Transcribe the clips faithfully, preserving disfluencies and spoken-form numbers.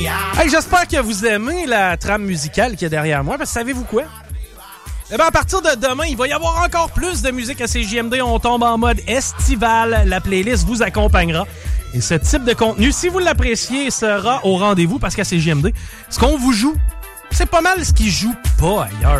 Hey, j'espère que vous aimez la trame musicale qu'il y a derrière moi, parce que savez-vous quoi? Eh bien, à partir de demain, il va y avoir encore plus de musique à C J M D. On tombe en mode estival. La playlist vous accompagnera. Et ce type de contenu, si vous l'appréciez, sera au rendez-vous parce qu'à C J M D, ce qu'on vous joue, c'est pas mal ce qui joue pas ailleurs.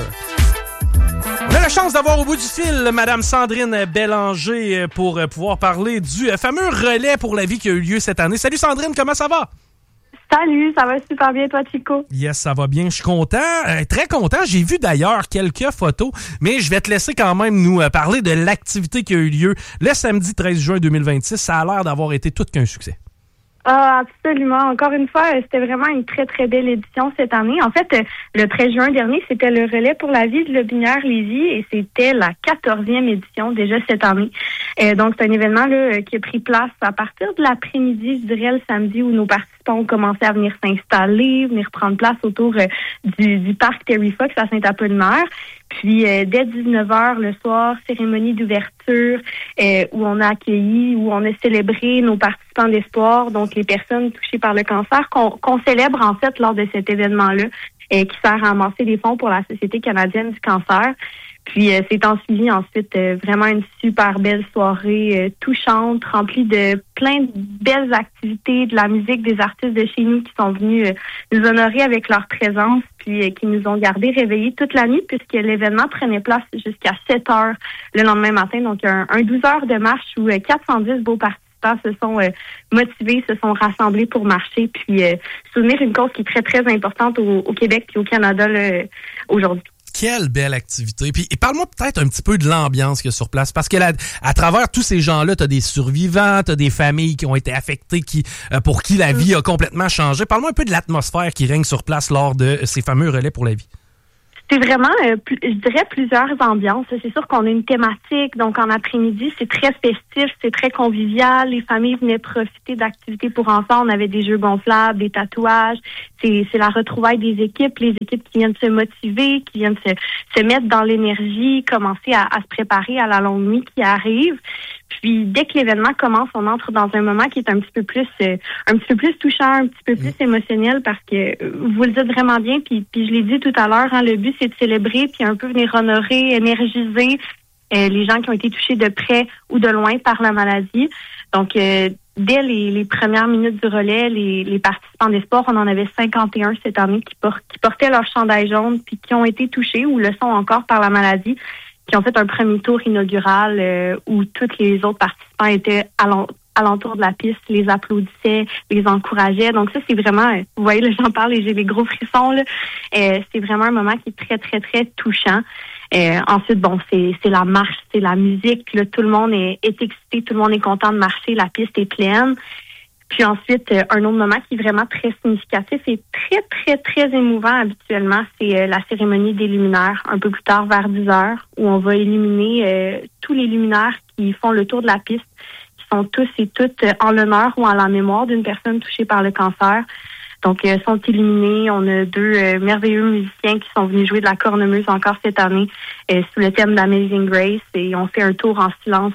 On a la chance d'avoir au bout du fil Madame Sandrine Bélanger pour pouvoir parler du fameux relais pour la vie qui a eu lieu cette année. Salut Sandrine, comment ça va? Salut, ça va super bien, toi, Chico? Yes, ça va bien. Je suis content, euh, très content. J'ai vu d'ailleurs quelques photos, mais je vais te laisser quand même nous euh, parler de l'activité qui a eu lieu le samedi treize juin deux mille vingt-six. Ça a l'air d'avoir été tout qu'un succès. Ah, absolument. Encore une fois, c'était vraiment une très, très belle édition cette année. En fait, le treize juin dernier, c'était le relais pour la vie de Lotbinière-Lévis et c'était la quatorzième édition déjà cette année. Euh, donc, c'est un événement là qui a pris place à partir de l'après-midi, je dirais, le samedi, où nos participants ont commencé à venir s'installer, venir prendre place autour euh, du, du parc Terry Fox à Saint-Apollinaire. Puis, euh, dès dix-neuf heures le soir, cérémonie d'ouverture euh, où on a accueilli, où on a célébré nos participants d'espoir, donc les personnes touchées par le cancer, qu'on, qu'on célèbre en fait lors de cet événement-là, euh, qui sert à amasser des fonds pour la Société canadienne du cancer. Puis, euh, c'est en suivi ensuite euh, vraiment une super belle soirée euh, touchante, remplie de plein de belles activités, de la musique, des artistes de chez nous qui sont venus euh, nous honorer avec leur présence, puis euh, qui nous ont gardés réveillés toute la nuit, puisque l'événement prenait place jusqu'à sept heures le lendemain matin. Donc, un, un douze heures de marche où euh, quatre cent dix beaux participants se sont euh, motivés, se sont rassemblés pour marcher, puis euh, soutenir une cause qui est très, très importante au, au Québec et au Canada là, aujourd'hui. Quelle belle activité. Puis et parle-moi peut-être un petit peu de l'ambiance qu'il y a sur place. Parce que là, à travers tous ces gens-là, tu as des survivants, tu as des familles qui ont été affectées, qui euh, pour qui la vie a complètement changé. Parle-moi un peu de l'atmosphère qui règne sur place lors de ces fameux relais pour la vie. C'est vraiment, euh, plus, je dirais, plusieurs ambiances. C'est sûr qu'on a une thématique, donc en après-midi, c'est très festif, c'est très convivial. Les familles venaient profiter d'activités pour enfants. On avait des jeux gonflables, des tatouages. C'est, c'est la retrouvaille des équipes, les équipes qui viennent se motiver, qui viennent se, se mettre dans l'énergie, commencer à, à se préparer à la longue nuit qui arrive. Puis, dès que l'événement commence, on entre dans un moment qui est un petit peu plus, euh, un petit peu plus touchant, un petit peu plus mmh. émotionnel, parce que euh, vous le dites vraiment bien. Puis, puis je l'ai dit tout à l'heure, hein, le but c'est de célébrer, puis un peu venir honorer, énergiser euh, les gens qui ont été touchés de près ou de loin par la maladie. Donc, euh, dès les, les premières minutes du relais, les, les participants d'espoir, on en avait cinquante et un cette année qui, por- qui portaient leur chandail jaune, puis qui ont été touchés ou le sont encore par la maladie, qui ont fait un premier tour inaugural euh, où tous les autres participants étaient allant- alentour de la piste, les applaudissaient, les encourageaient. Donc ça, c'est vraiment, vous voyez, là, j'en parle et j'ai les gros frissons, là. Euh, c'est vraiment un moment qui est très, très, très touchant. Euh, ensuite, bon, c'est, c'est la marche, c'est la musique. Là, tout le monde est, est excité, tout le monde est content de marcher, la piste est pleine. Puis ensuite, euh, un autre moment qui est vraiment très significatif et très, très, très émouvant habituellement, c'est euh, la cérémonie des luminaires, un peu plus tard vers dix heures, où on va illuminer euh, tous les luminaires qui font le tour de la piste, qui sont tous et toutes euh, en l'honneur ou en la mémoire d'une personne touchée par le cancer. Donc, euh, sont illuminés. On a deux euh, merveilleux musiciens qui sont venus jouer de la cornemuse encore cette année euh, sous le thème d'Amazing Grace, et on fait un tour en silence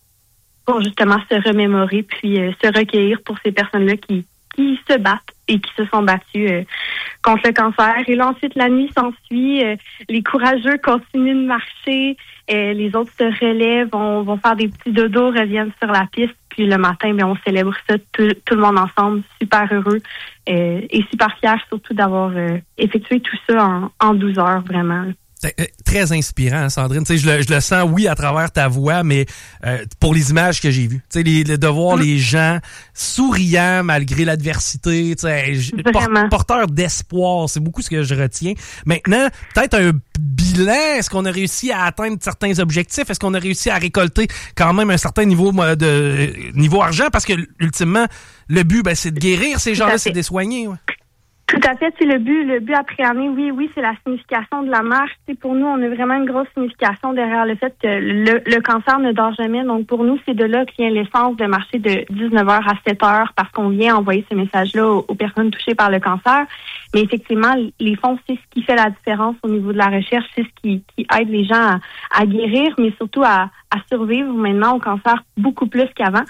pour justement se remémorer puis euh, se recueillir pour ces personnes-là qui, qui se battent et qui se sont battues euh, contre le cancer. Et là, ensuite, la nuit s'ensuit. Euh, les courageux continuent de marcher. Euh, les autres se relèvent, vont, vont faire des petits dodos, reviennent sur la piste. Puis le matin, bien, on célèbre ça, tout, tout le monde ensemble, super heureux euh, et super fiers surtout d'avoir euh, effectué tout ça en, en douze heures, vraiment. Très inspirant, hein, Sandrine. Tu sais, je le, je le sens, oui, à travers ta voix, mais euh, pour les images que j'ai vues. Tu sais, les, les, de voir mmh. les gens souriants malgré l'adversité, tu sais, por- porteurs d'espoir, c'est beaucoup ce que je retiens. Maintenant, peut-être un bilan, est-ce qu'on a réussi à atteindre certains objectifs? Est-ce qu'on a réussi à récolter quand même un certain niveau de niveau argent? Parce que, ultimement, le but, ben, c'est de guérir ces gens-là, c'est de les soigner, ouais. Tout à fait, c'est le but, le but après année, oui, oui, c'est la signification de la marche. C'est pour nous, on a vraiment une grosse signification derrière le fait que le, le cancer ne dort jamais. Donc pour nous, c'est de là que vient l'essence de marcher de dix-neuf heures à sept heures, parce qu'on vient envoyer ce message-là aux, aux personnes touchées par le cancer. Mais effectivement, les fonds, c'est ce qui fait la différence au niveau de la recherche, c'est ce qui, qui aide les gens à, à guérir, mais surtout à, à survivre maintenant au cancer beaucoup plus qu'avant.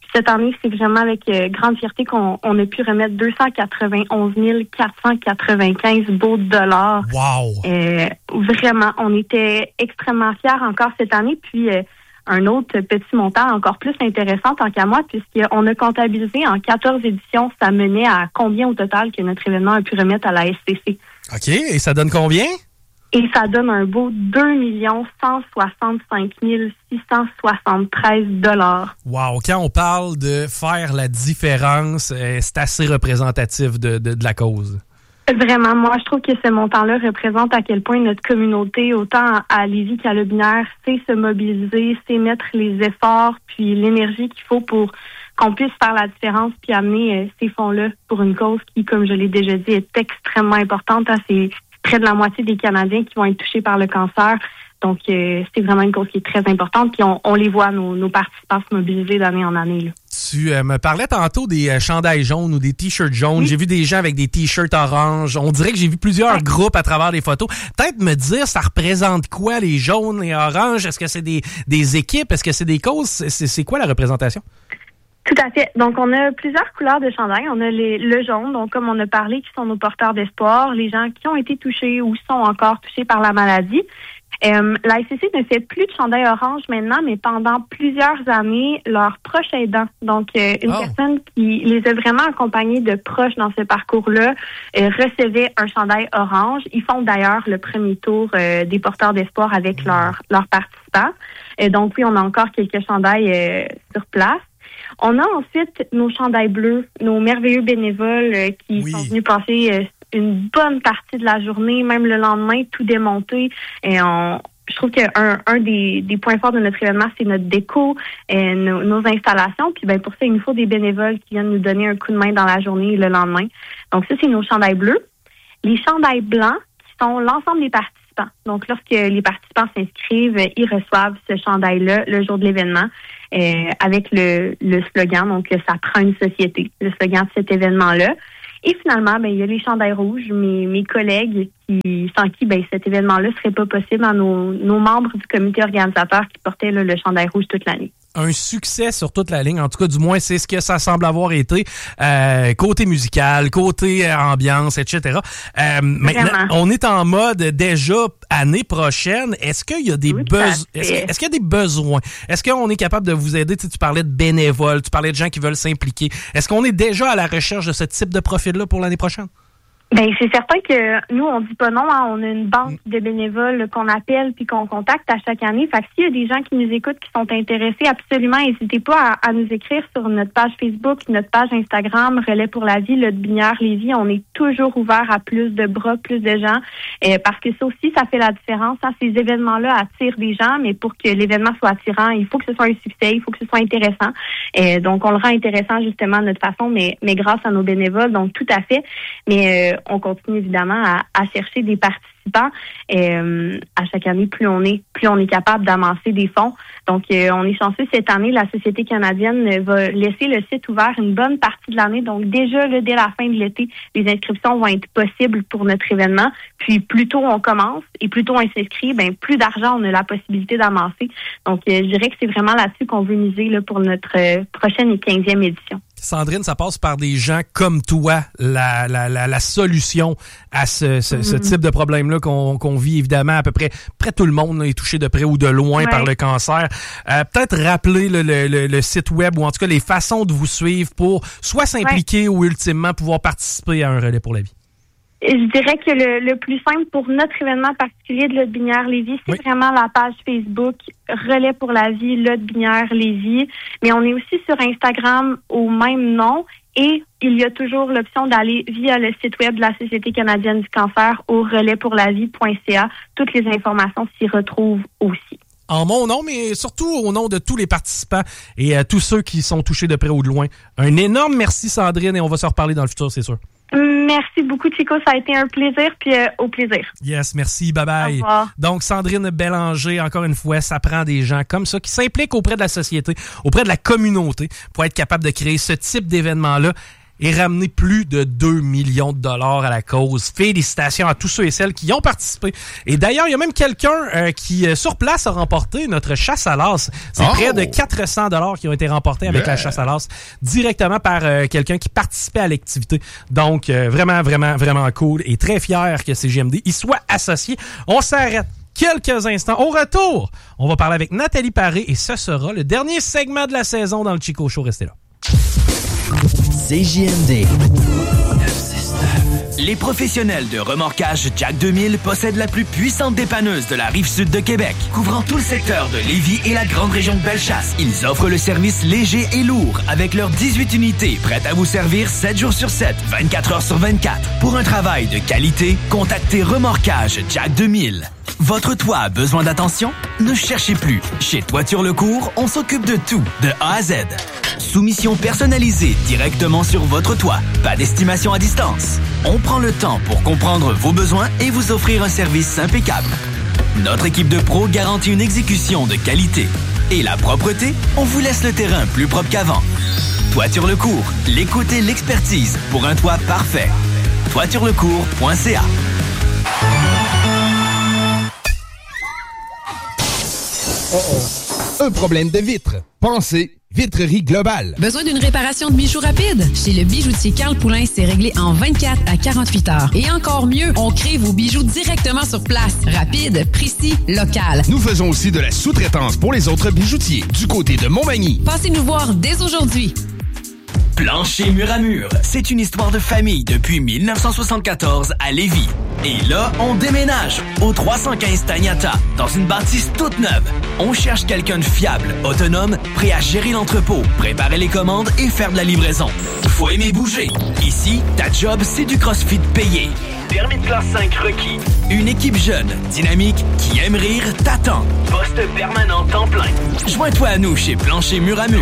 cette année, c'est vraiment avec euh, grande fierté qu'on on a pu remettre deux cent quatre-vingt-onze mille quatre cent quatre-vingt-quinze beaux dollars. Wow! Euh, vraiment, on était extrêmement fiers encore cette année. Puis, euh, un autre petit montant encore plus intéressant tant qu'à moi, puisqu'on a comptabilisé en quatorze éditions, ça menait à combien au total que notre événement a pu remettre à la S C C. OK, et ça donne combien? Et ça donne un beau deux millions cent soixante-cinq mille six cent soixante-treize dollars. Wow, quand on parle de faire la différence, euh, c'est assez représentatif de, de, de la cause. Vraiment, moi, je trouve que ce montant-là représente à quel point notre communauté, autant à Lévis qu'à Lotbinière, sait se mobiliser, sait mettre les efforts puis l'énergie qu'il faut pour qu'on puisse faire la différence puis amener euh, ces fonds-là pour une cause qui, comme je l'ai déjà dit, est extrêmement importante. Hein, c'est près de la moitié des Canadiens qui vont être touchés par le cancer. Donc, euh, c'est vraiment une cause qui est très importante. Puis, on, on les voit, nos, nos participants se mobiliser d'année en année. Là. Tu euh, me parlais tantôt des euh, chandails jaunes ou des t-shirts jaunes. Oui. J'ai vu des gens avec des t-shirts oranges. On dirait que j'ai vu plusieurs ouais. groupes à travers les photos. Peut-être me dire, ça représente quoi, les jaunes, les oranges? Est-ce que c'est des, des équipes? Est-ce que c'est des causes? C'est, c'est quoi la représentation? Tout à fait. Donc, on a plusieurs couleurs de chandail. On a les, le jaune, donc comme on a parlé, qui sont nos porteurs d'espoir, les gens qui ont été touchés ou sont encore touchés par la maladie. Euh, la S C C ne fait plus de chandail orange maintenant, mais pendant plusieurs années, leurs proches aidants, donc euh, une oh. personne qui les a vraiment accompagnés de proches dans ce parcours-là, euh, recevait un chandail orange. Ils font d'ailleurs le premier tour euh, des porteurs d'espoir avec mmh. leurs leurs participants. Et donc, oui, on a encore quelques chandails euh, sur place. On a ensuite nos chandails bleus, nos merveilleux bénévoles euh, qui oui. sont venus passer euh, une bonne partie de la journée, même le lendemain, tout démonté. Et on, je trouve qu'un un des, des points forts de notre événement, c'est notre déco, et nos, nos installations. Puis ben pour ça, il nous faut des bénévoles qui viennent nous donner un coup de main dans la journée et le lendemain. Donc ça, c'est nos chandails bleus. Les chandails blancs, qui sont l'ensemble des participants. Donc, lorsque les participants s'inscrivent, ils reçoivent ce chandail-là le jour de l'événement euh, avec le, le slogan, donc « Ça prend une société », le slogan de cet événement-là. Et finalement, ben il y a les chandails rouges, mes, mes collègues qui, sans qui ben cet événement-là serait pas possible, à nos, nos membres du comité organisateur qui portaient là, le chandail rouge toute l'année. Un succès sur toute la ligne. En tout cas, du moins, c'est ce que ça semble avoir été. Euh, côté musical, côté euh, ambiance, et cetera. Euh, maintenant, on est en mode déjà année prochaine. Est-ce qu'il y a des oui, besoins? Est-ce, que, est-ce qu'il y a des besoins? Est-ce qu'on est capable de vous aider? Tu sais, tu parlais de bénévoles, tu parlais de gens qui veulent s'impliquer. Est-ce qu'on est déjà à la recherche de ce type de profil-là pour l'année prochaine? Ben c'est certain que nous, on dit pas non. Hein, on a une banque de bénévoles qu'on appelle puis qu'on contacte à chaque année. Fait que s'il y a des gens qui nous écoutent, qui sont intéressés, absolument, n'hésitez pas à, à nous écrire sur notre page Facebook, notre page Instagram, Relais pour la vie, Lotbinière Lévis. On est toujours ouvert à plus de bras, plus de gens, euh, parce que ça aussi, ça fait la différence. Hein. Ces événements-là attirent des gens, mais pour que l'événement soit attirant, il faut que ce soit un succès, il faut que ce soit intéressant. Euh, donc, on le rend intéressant justement de notre façon, mais, mais grâce à nos bénévoles. Donc, tout à fait. Mais euh, on continue évidemment à, à chercher des participants. Euh, à chaque année, plus on est, plus on est capable d'amasser des fonds. Donc, euh, on est chanceux cette année. La Société canadienne va laisser le site ouvert une bonne partie de l'année. Donc, déjà, là, dès la fin de l'été, les inscriptions vont être possibles pour notre événement. Puis, plus tôt on commence et plus tôt on s'inscrit, ben plus d'argent on a la possibilité d'amasser. Donc, euh, je dirais que c'est vraiment là-dessus qu'on veut miser là, pour notre euh, prochaine et quinzième édition. Sandrine, ça passe par des gens comme toi, la, la, la, la solution à ce, ce, mm-hmm. ce type de problème-là qu'on, qu'on vit évidemment à peu près. Près tout le monde là, est touché de près ou de loin ouais. par le cancer. Euh, peut-être rappeler le, le, le, le site web ou en tout cas les façons de vous suivre pour soit s'impliquer ouais. ou ultimement pouvoir participer à un relais pour la vie. Je dirais que le, le plus simple pour notre événement particulier de Lotbinière Lévis, c'est oui. vraiment la page Facebook Relais pour la vie Lotbinière Lévis. Mais on est aussi sur Instagram au même nom et il y a toujours l'option d'aller via le site web de la Société canadienne du cancer au relais pour la vie point c a. Toutes les informations s'y retrouvent aussi. En mon nom, mais surtout au nom de tous les participants et à tous ceux qui sont touchés de près ou de loin. Un énorme merci Sandrine et on va se reparler dans le futur, c'est sûr. Merci beaucoup, Chico. Ça a été un plaisir, puis euh, au plaisir. Yes, merci. Bye-bye. Donc, Sandrine Bélanger, encore une fois, ça prend des gens comme ça qui s'impliquent auprès de la société, auprès de la communauté pour être capable de créer ce type d'événement-là. et ramené plus de deux millions de dollars à la cause. Félicitations à tous ceux et celles qui y ont participé. Et d'ailleurs, il y a même quelqu'un euh, qui, euh, sur place, a remporté notre chasse à l'as. C'est oh! près de quatre cents dollars qui ont été remportés avec yeah. la chasse à l'as directement par euh, quelqu'un qui participait à l'activité. Donc, euh, vraiment, vraiment, vraiment cool et très fier que C J M D y soit associé. On s'arrête quelques instants. Au retour, on va parler avec Nathalie Paré et ce sera le dernier segment de la saison dans le Chico Show. Restez là. C J M D. Les professionnels de remorquage Jack deux mille possèdent la plus puissante dépanneuse de la Rive-Sud de Québec, couvrant tout le secteur de Lévis et la grande région de Bellechasse. Ils offrent le service léger et lourd avec leurs dix-huit unités prêtes à vous servir sept jours sur sept, vingt-quatre heures sur vingt-quatre. Pour un travail de qualité, contactez Remorquage Jack deux mille. Votre toit a besoin d'attention? Ne cherchez plus. Chez Toiture Lecourt, on s'occupe de tout, de A à Z. Soumission personnalisée directement sur votre toit. Pas d'estimation à distance. On prend le temps pour comprendre vos besoins et vous offrir un service impeccable. Notre équipe de pros garantit une exécution de qualité. Et la propreté, on vous laisse le terrain plus propre qu'avant. Toiture Lecourt, l'écoute et l'expertise pour un toit parfait. toiture lecourt point c a. Oh oh. Un problème de vitre. Pensez Vitrerie Globale. Besoin d'une réparation de bijoux rapide? Chez le bijoutier Carl Poulin, c'est réglé en vingt-quatre à quarante-huit heures. Et encore mieux, on crée vos bijoux directement sur place. Rapide, précis, local. Nous faisons aussi de la sous-traitance pour les autres bijoutiers du côté de Montmagny. Passez nous voir dès aujourd'hui. Plancher Mur à Mur, c'est une histoire de famille depuis mille neuf cent soixante-quatorze à Lévis. Et là, on déménage au trois cent quinze Tagnata, dans une bâtisse toute neuve. On cherche quelqu'un de fiable, autonome, prêt à gérer l'entrepôt, préparer les commandes et faire de la livraison. Faut aimer bouger. Ici, ta job, c'est du CrossFit payé. Permis de classe cinq requis. Une équipe jeune, dynamique, qui aime rire, t'attend. Poste permanent temps plein. Joins-toi à nous chez Plancher Mur à Mur.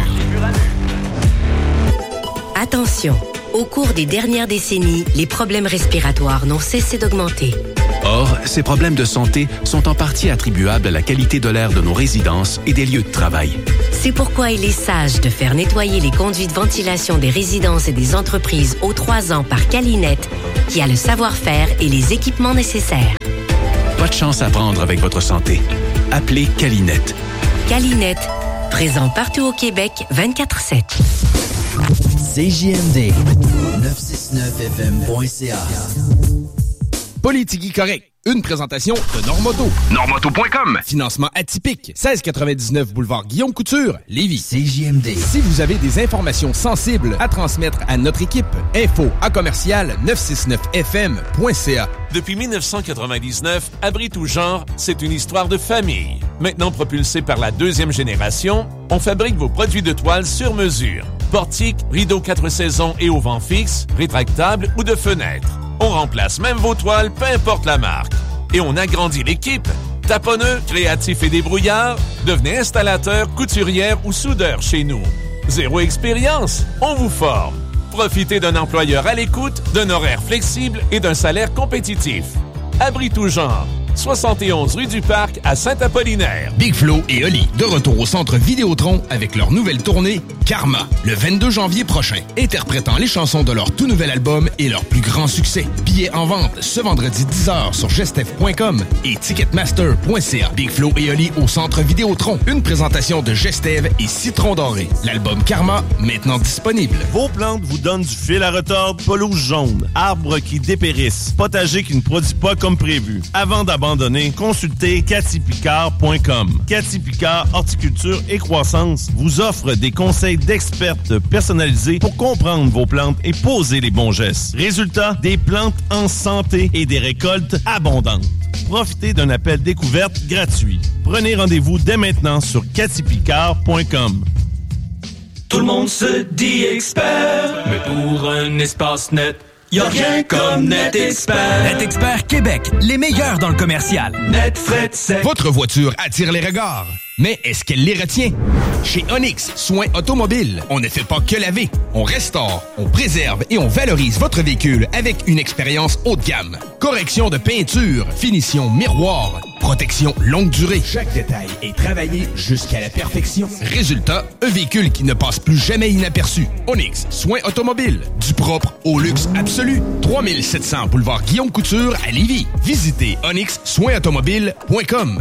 Attention, au cours des dernières décennies, les problèmes respiratoires n'ont cessé d'augmenter. Or, ces problèmes de santé sont en partie attribuables à la qualité de l'air de nos résidences et des lieux de travail. C'est pourquoi il est sage de faire nettoyer les conduits de ventilation des résidences et des entreprises aux trois ans par Calinet, qui a le savoir-faire et les équipements nécessaires. Pas de chance à prendre avec votre santé. Appelez Calinet. Calinet, présent partout au Québec, vingt-quatre sept. C J M D neuf cent soixante-neuf F M point C A. Politigui correct. Une présentation de Normoto. Normoto point com. Financement atypique. seize quatre-vingt-dix-neuf boulevard Guillaume Couture, Lévis. C J M D. Si vous avez des informations sensibles à transmettre à notre équipe, info à commercial neuf cent soixante-neuf F M point C A. Depuis mille neuf cent quatre-vingt-dix-neuf, Abri tout genre, c'est une histoire de famille. Maintenant propulsé par la deuxième génération, on fabrique vos produits de toile sur mesure. Portiques, rideaux quatre saisons et au vent fixe, rétractables ou de fenêtres. On remplace même vos toiles, peu importe la marque. Et on agrandit l'équipe. Taponneux, créatif et débrouillard, devenez installateur, couturière ou soudeur chez nous. Zéro expérience, on vous forme. Profitez d'un employeur à l'écoute, d'un horaire flexible et d'un salaire compétitif. Abri tout genre. soixante et onze rue du Parc à Saint-Apollinaire. Big Flo et Oli, de retour au centre Vidéotron avec leur nouvelle tournée Karma, le vingt-deux janvier prochain, interprétant les chansons de leur tout nouvel album et leur plus grand succès. Billets en vente ce vendredi dix heures sur gestev point com et ticketmaster point c a. Big Flo et Oli au centre Vidéotron, une présentation de Gestev et Citron Doré. L'album Karma, maintenant disponible. Vos plantes vous donnent du fil à retordre, pelouse jaune, arbres qui dépérissent, potager qui ne produit pas comme prévu. Avant d'abandonner, consultez cathy picard point com. Cathy Picard Horticulture et Croissance vous offre des conseils d'expertes personnalisés pour comprendre vos plantes et poser les bons gestes. Résultat, des plantes en santé et des récoltes abondantes. Profitez d'un appel découverte gratuit. Prenez rendez-vous dès maintenant sur cathy picard point com. Tout le monde se dit expert, mais pour un espace net, y'a rien comme NetExpert. NetExpert Québec, les meilleurs dans le commercial. Net Fret Sec. Votre voiture attire les regards. Mais est-ce qu'elle les retient? Chez Onyx Soins Automobiles, on ne fait pas que laver. On restaure, on préserve et on valorise votre véhicule avec une expérience haut de gamme. Correction de peinture, finition miroir, protection longue durée. Chaque détail est travaillé jusqu'à la perfection. Résultat, un véhicule qui ne passe plus jamais inaperçu. Onyx Soins Automobiles, du propre au luxe absolu. trois mille sept cents boulevard Guillaume Couture à Lévis. Visitez onyx soins automobiles point com.